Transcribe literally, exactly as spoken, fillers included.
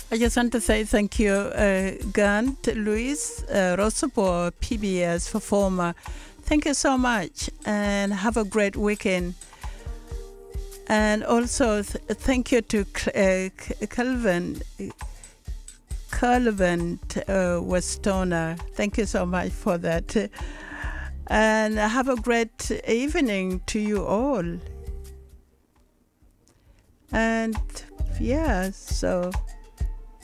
I just want to say thank you, uh, Gant, Luis, uh, Rosopo, P B S performer. Thank you so much and have a great weekend. And also th- thank you to uh, Calvin, Calvin uh, Westona. Thank you so much for that. And have a great evening to you all. And yeah, so...